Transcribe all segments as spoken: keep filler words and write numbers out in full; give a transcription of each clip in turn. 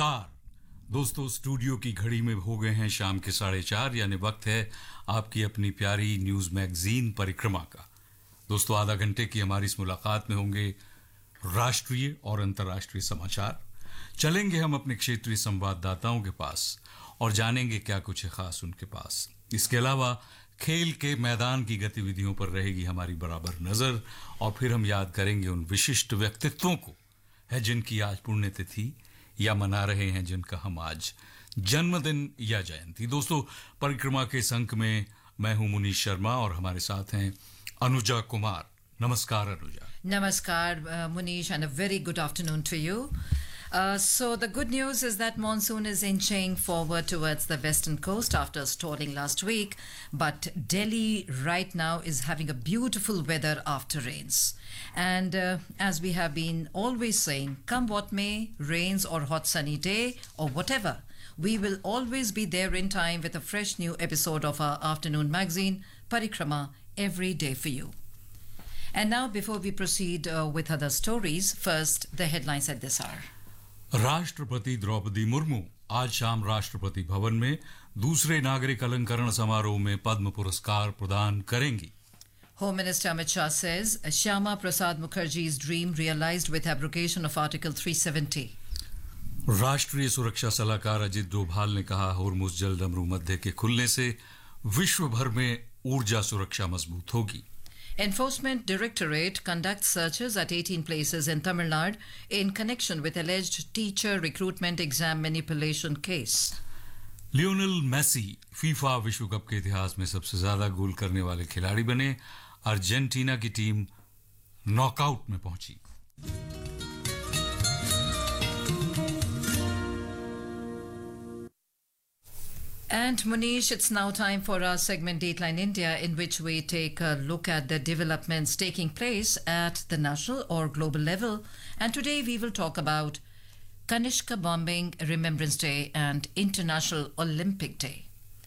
नमस्कार दोस्तों, स्टूडियो की घड़ी में हो गए हैं शाम के साढ़े चार, यानी वक्त है आपकी अपनी प्यारी न्यूज मैगजीन परिक्रमा का। दोस्तों, आधा घंटे की हमारी इस मुलाकात में होंगे राष्ट्रीय और अंतर्राष्ट्रीय समाचार। चलेंगे हम अपने क्षेत्रीय संवाददाताओं के पास और जानेंगे क्या कुछ है खास उनके पास। इसके अलावा खेल के मैदान की गतिविधियों पर रहेगी हमारी बराबर नजर, और फिर हम याद करेंगे उन विशिष्ट व्यक्तित्वों को है जिनकी आज पुण्यतिथि या मना रहे हैं, जिनका हम आज जन्मदिन या जयंती। दोस्तों, परिक्रमा के इस अंक में मैं हूं मुनीश शर्मा और हमारे साथ हैं अनुजा कुमार। नमस्कार Anuja. Namaskar, uh, Munish, and a very good afternoon to you. Uh, so the good news is that monsoon is inching forward towards the western coast after stalling last week, but Delhi right now is having a beautiful weather after rains. And uh, as we have been always saying, come what may, rains or hot sunny day or whatever, we will always be there in time with a fresh new episode of our afternoon magazine, Parikrama, every day for you. And now, before we proceed uh, with other stories, first the headlines at this hour. राष्ट्रपति द्रौपदी मुर्मू आज शाम राष्ट्रपति भवन में दूसरे नागरिक अलंकरण समारोह में पद्म पुरस्कार प्रदान करेंगी। Home Minister Amit Shah says Shyama Prasad Mukherjee's dream realized with abrogation of Article three seventy. राष्ट्रीय सुरक्षा सलाहकार अजित डोभाल ने कहा, होर्मुज जल डमरू मध्य के खुलने से विश्व भर में ऊर्जा सुरक्षा मजबूत होगी। Enforcement Directorate conducts searches at eighteen places in Tamil Nadu in connection with alleged teacher recruitment exam manipulation case. Lionel Messi FIFA विश्व कप के इतिहास में सबसे ज्यादा गोल करने वाले खिलाड़ी बने। अर्जेंटीना की टीम नॉकआउट में पहुंची। And Munish, it's now time for our segment Dateline India, in which we take a look at the developments taking place at the national or global level. And today we will talk about Kanishka Bombing Remembrance Day and International Olympic Day.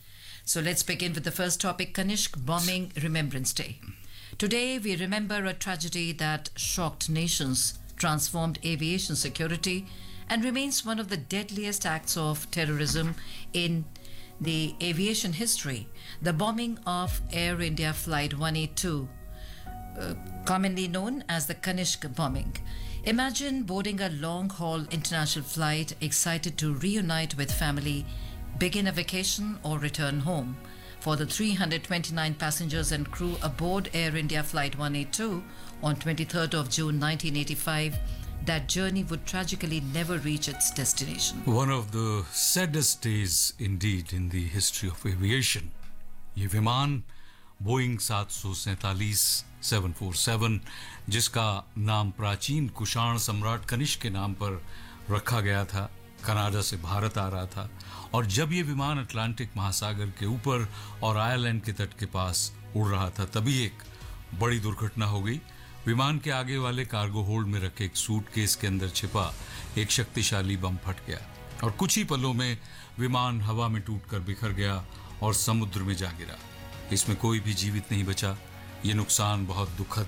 So let's begin with the first topic, Kanishk Bombing Remembrance Day. Today we remember a tragedy that shocked nations, transformed aviation security, and remains one of the deadliest acts of terrorism in the aviation history, the bombing of Air India Flight one eighty-two, uh, commonly known as the Kanishk bombing. Imagine boarding a long-haul international flight, excited to reunite with family, begin a vacation or return home. For the three hundred twenty-nine passengers and crew aboard Air India Flight one eighty-two on twenty-third of June nineteen eighty-five, that journey would tragically never reach its destination. One of the saddest days indeed in the history of aviation. ये विमान Boeing सात सौ सैंतालीस seven four seven, जिसका नाम प्राचीन कुषाण सम्राट कनिष्क के नाम पर रखा गया था, कनाडा से भारत आ रहा था। और जब ये विमान अटलांटिक महासागर के ऊपर और आयरलैंड के तट के पास उड़ रहा था, तभी एक बड़ी दुर्घटना हो गई। विमान के आगे वाले कार्गो होल्ड में रखे एक सूटकेस के अंदर छिपा एक शक्तिशाली बम फट गया और कुछ ही पलों में विमान हवा में टूटकर बिखर गया और समुद्र में जा गिरा। इसमें कोई भी जीवित नहीं बचा। ये नुकसान बहुत दुखद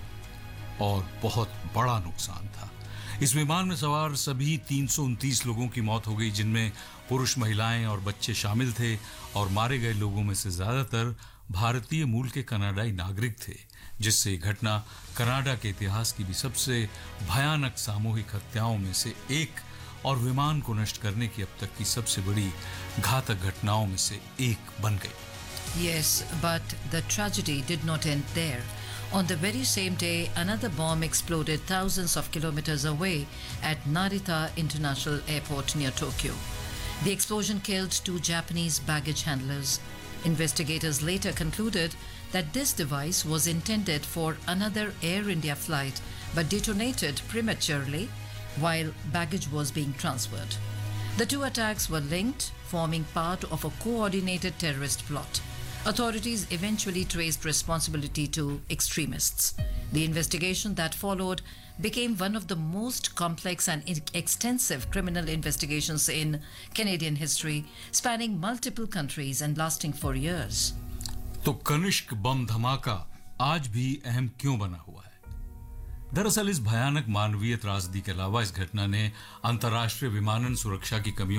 और बहुत बड़ा नुकसान था। इस विमान में सवार सभी तीन सौ उनतीस लोगों की मौत हो गई, जिनमें पुरुष, महिलाएं और बच्चे शामिल थे, और मारे गए लोगों में से ज्यादातर भारतीय मूल के कनाडाई नागरिक थे, जिससे घटना कनाडा के इतिहास की भी सबसे भयानक सामूहिक हत्याओं में से एक और विमान को नष्ट करने की अब तक की सबसे बड़ी घातक घटनाओं में से एक बन गई। Yes, but the tragedy did not end there. On the very same day, another bomb exploded thousands of kilometers away at Narita International Airport near Tokyo. The explosion killed two Japanese baggage handlers. Investigators later concluded that this device was intended for another Air India flight but detonated prematurely while baggage was being transferred. The two attacks were linked, forming part of a coordinated terrorist plot. Authorities eventually traced responsibility to extremists. The investigation that followed became one of the most complex and extensive criminal investigations in Canadian history, spanning multiple countries and lasting for years. तो कनिष्क बम धमाका आज भी अहम क्यों बना हुआ है? दरअसल इस भयानक मानवीय त्रासदी के अलावा इस घटना ने अंतर्राष्ट्रीय विमानन सुरक्षा की कमियों